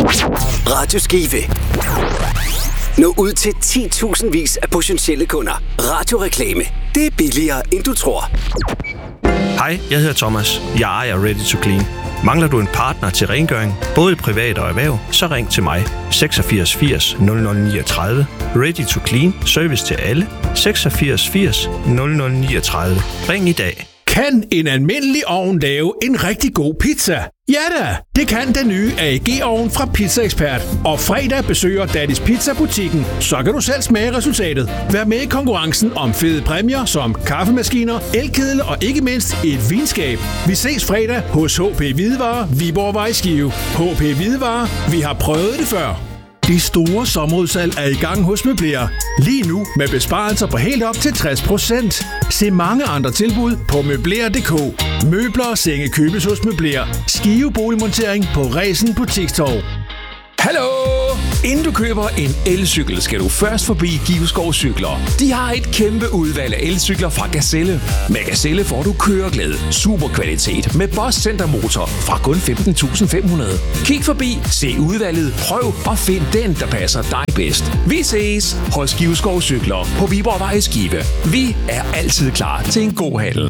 Radio Skive. Nå ud til 10.000 vis af potentielle kunder. Radioreklame. Det er billigere, end du tror. Hej, jeg hedder Thomas. Jeg ejer Ready to Clean. Mangler du en partner til rengøring, både i privat og erhverv, så ring til mig. 86 80 0039. Ready to Clean. Service til alle. 86 80 0039. Ring i dag. Kan en almindelig ovn lave en rigtig god pizza? Ja da, det kan den nye AEG-ovn fra Pizza Expert. Og fredag besøger Daddy's Pizza-butikken, så kan du selv smage resultatet. Vær med i konkurrencen om fede præmier som kaffemaskiner, elkedel og ikke mindst et vinskab. Vi ses fredag hos HP Hvidevarer, Viborgvej Skive. HP Hvidevarer, vi har prøvet det før. Det store sommerudsalg er i gang hos Møbler. Lige nu med besparelser på helt op til 60%. Se mange andre tilbud på Møbler.dk. Møbler og senge købes hos Møbler. Skive Boligmontering på Resen Butikstorv. Hallo! Inden du køber en elcykel, skal du først forbi Giveskov Cykler. De har et kæmpe udvalg af elcykler fra Gazelle. Med Gazelle får du køreglæde, superkvalitet med Boss Centermotor fra kun 15.500. Kig forbi, se udvalget, prøv og find den, der passer dig bedst. Vi ses hos Giveskov Cykler på Viborgvej Skive. Vi er altid klar til en god handel.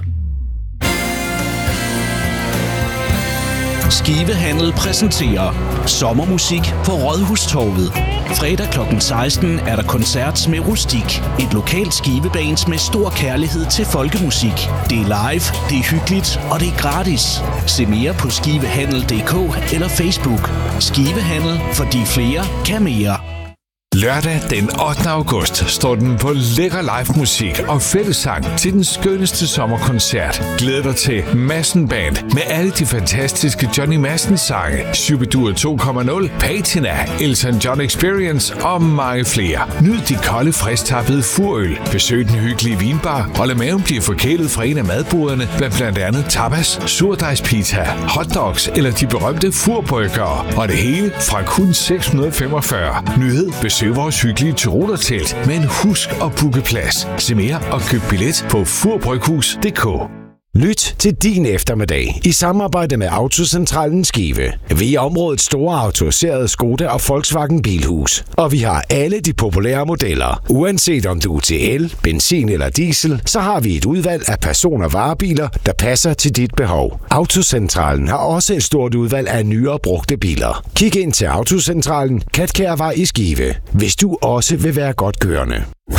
Skive Handel præsenterer sommermusik på Rådhustorvet. Fredag kl. 16 er der koncert med Rustik. Et lokalt Skivebands med stor kærlighed til folkemusik. Det er live, det er hyggeligt og det er gratis. Se mere på skivehandel.dk eller Facebook. Skive Handel, fordi flere kan mere. Lørdag den 8. august står den på lækker live musik og fællessang til den skønneste sommerkoncert. Glæd dig til Madsen Band med alle de fantastiske Johnny Madsen sange, Shubidua 2.0, Patina, Elton John Experience og mange flere. Nyd de kolde, frisktappede furøl. Besøg den hyggelige vinbar og lad maven blive forkælet fra en af madboderne blandt andet tapas, surdejspizza, hotdogs eller de berømte furburgere. Og det hele fra kun 645. Nyhed: besøg vores hyggelige Tyrolertelt, men husk at booke plads. Se mere og køb billet på furbryghus.dk. Lyt til din eftermiddag i samarbejde med Autocentralen Skive. Vi er områdets store autoriserede Skoda og Volkswagen bilhus. Og vi har alle de populære modeller. Uanset om du er til el, benzin eller diesel, så har vi et udvalg af person- og varebiler, der passer til dit behov. Autocentralen har også et stort udvalg af nyere brugte biler. Kig ind til Autocentralen, Katkærvej i Skive, hvis du også vil være godt kørende.